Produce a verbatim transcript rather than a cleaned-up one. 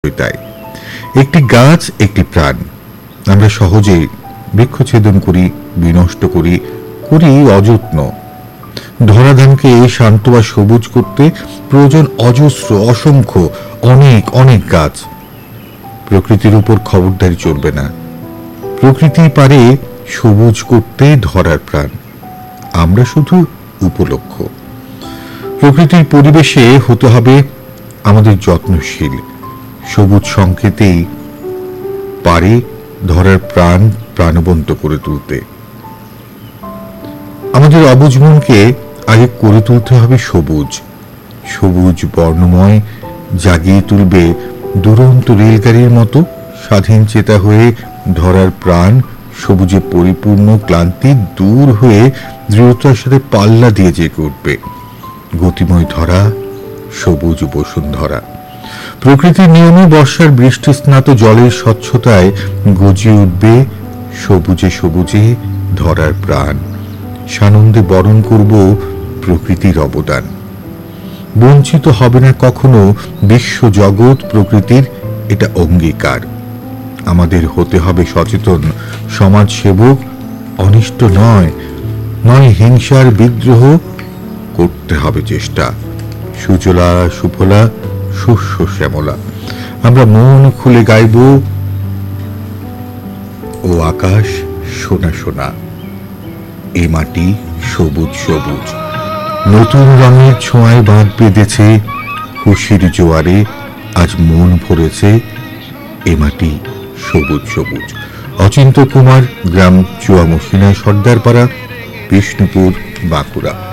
থাকবে তাই। একটি গাছ একটি প্রাণ। আমরা সহজে বৃক্ষছেদন করি, বিনষ্ট করি, করি অযত্ন। ধরাধামকে শান্ত বা সবুজ করতে প্রয়োজন অজস্র, অসংখ্য, অনেক অনেক গাছ। প্রকৃতির উপর খবরদারি চলবে না। প্রকৃতি পারে সবুজ করতে ধরার প্রাণ, আমরা শুধু উপলক্ষ। প্রকৃতির পরিবেশে হতে হবে আমাদের যত্নশীল। সবুজ সংকেতেই পারে ধরার প্রাণ প্রাণবন্ত করে তুলতে। আমাদের অবুঝ মনকে আগে করে তুলতে হবে সবুজ। সবুজ বর্ণময় জাগিয়ে তুলবে দুরন্ত রেলগাড়ির মতো স্বাধীন চেতা হয়ে ধরার প্রাণ সবুজে পরিপূর্ণ, ক্লান্তি দূর হয়ে দৃঢ়তার সাথে পাল্লা দিয়ে জেগে উঠবে। গতিময় ধরা, সবুজ বসুন্ধরা। প্রকৃতির নিয়মে বর্ষার বৃষ্টি স্নাত জলের স্বচ্ছতায় গজিয়ে উঠবে সবুজে সবুজে ধরার প্রাণ। সানন্দে বরণ করব প্রকৃতির অবদান। বঞ্চিত হবে না কখনো বিশ্ব জগৎ প্রকৃতির, এটা অঙ্গীকার। আমাদের হতে হবে সচেতন সমাজ সেবক। অনিষ্ট নয়, নয় হিংসার বিদ্রোহ, করতে হবে চেষ্টা। সুজলা সুফলা শস্য শ্যামলা। আমরা মন খুলে গাইব, ও আকাশ সোনা সোনা, এ মাটি সবুজ সবুজ। নতুন রঙের ছোঁয়ায় বাঁধ বেঁধেছে খুশির জোয়ারে, আজ মন ভরেছে এ মাটি সবুজ সবুজ। অচিন্ত্য কুমার, গ্রাম চুয়ামুখিনা, সর্দারপাড়া, বিষ্ণুপুর, বাঁকুড়া।